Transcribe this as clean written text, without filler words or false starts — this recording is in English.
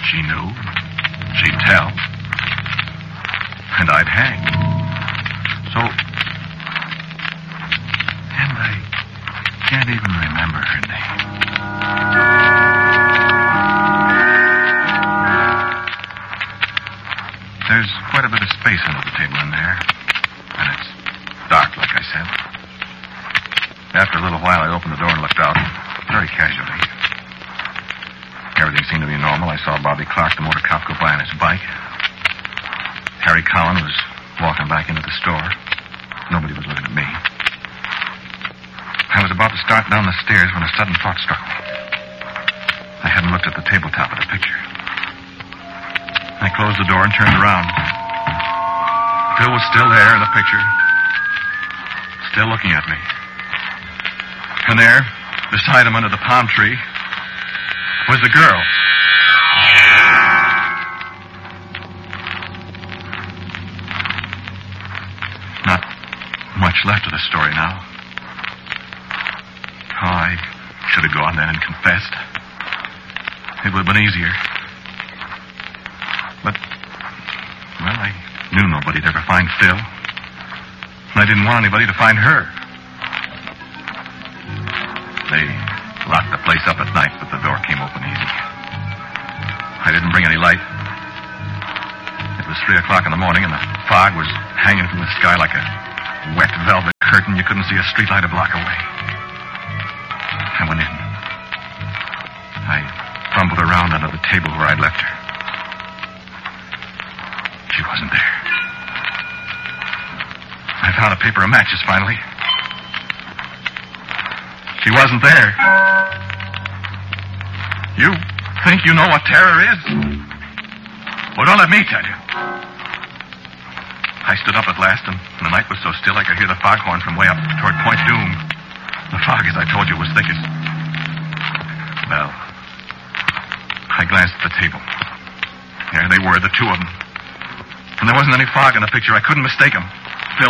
She knew. She'd tell. And I'd hang. So... And I can't even remember her name. There's quite a bit of space under the table in there. And it's dark, like I said. After a little while, I opened the door and looked out, very casually. Everything seemed to be normal. I saw Bobby Clark, the motor cop, go by on his bike. Harry Cowan was walking back into the store. Nobody was looking at me. I was about to start down the stairs when a sudden thought struck me. I hadn't looked at the tabletop of the picture. I closed the door and turned around. Phil was still there in the picture, still looking at me. And there, beside him under the palm tree, was the girl. Not much left of the story now. Oh, I should have gone then and confessed. It would have been easier. But, well, I knew nobody'd ever find Phil. And I didn't want anybody to find her. They locked the place up at night, but the door came open easy. I didn't bring any light. It was 3 o'clock in the morning, and the fog was hanging from the sky like a wet velvet curtain. You couldn't see a streetlight a block away. I went in. I fumbled around under the table where I'd left her. She wasn't there. I found a paper of matches, finally. She wasn't there. You think you know what terror is? Well, don't let me tell you. I stood up at last, and the night was so still I could hear the foghorn from way up toward Point Doom. The fog, as I told you, was thickest. Well, I glanced at the table. There they were, the two of them. And there wasn't any fog in the picture. I couldn't mistake them.